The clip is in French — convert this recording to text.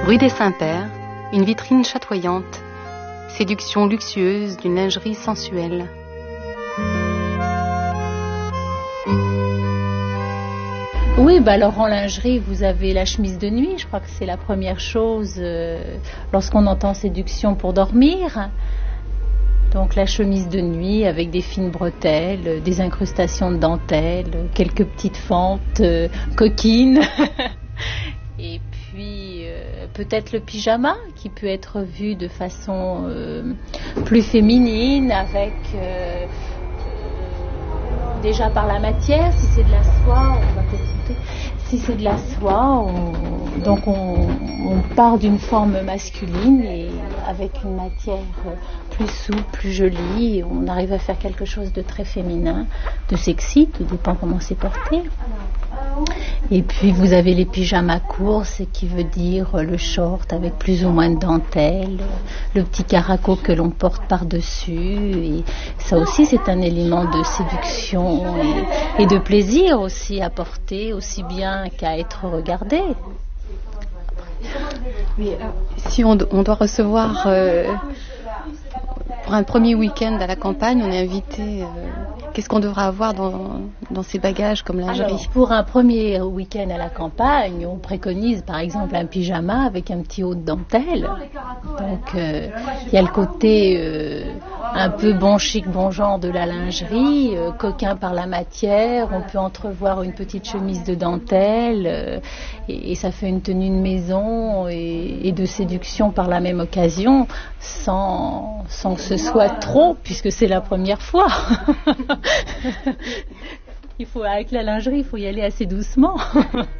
Rue des Saints-Pères, une vitrine chatoyante, séduction luxueuse d'une lingerie sensuelle. Oui, alors en lingerie, vous avez la chemise de nuit. Je crois que c'est la première chose lorsqu'on entend séduction pour dormir. Donc la chemise de nuit avec des fines bretelles, des incrustations de dentelle, quelques petites fentes coquines. Et puis peut-être le pyjama qui peut être vu de façon plus féminine avec... déjà par la matière, si c'est de la soie, on va peut-être monter. Si c'est de la soie, on part d'une forme masculine et avec une matière plus souple, plus jolie, on arrive à faire quelque chose de très féminin, de sexy, tout dépend comment c'est porté. Et puis vous avez les pyjamas courts, ce qui veut dire le short avec plus ou moins de dentelle, le petit caraco que l'on porte par-dessus. Et ça aussi c'est un élément de séduction et de plaisir aussi à porter, aussi bien qu'à être regardé. Mais si on doit recevoir pour un premier week-end à la campagne, on est invité... Qu'est-ce qu'on devra avoir dans ses bagages comme lingerie? Alors, pour un premier week-end à la campagne, on préconise par exemple un pyjama avec un petit haut de dentelle. Donc il y a le côté un peu bon chic, bon genre de la lingerie, coquin par la matière. On peut entrevoir une petite chemise de dentelle et ça fait une tenue de maison et de séduction par la même occasion sans que ce soit trop, puisque c'est la première fois. Avec la lingerie, il faut y aller assez doucement.